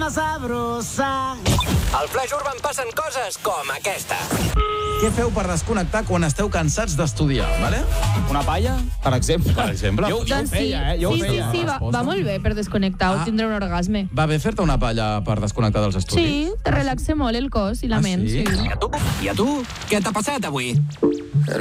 más sabrosa. Al Flash Urban passen coses com aquesta. Què feu per desconnectar quan esteu cansats d'estudiar, vale? Una palla, per exemple. Per exemple. Jo ho Doncs feia, Jo ho feia. Sí, va molt bé per desconnectar o tindre un orgasme. Va bé fer-te una palla per desconnectar dels estudis? Sí, te relaxa molt el cos i la ment. sí? Sí. I a tu? Què t'ha passat avui?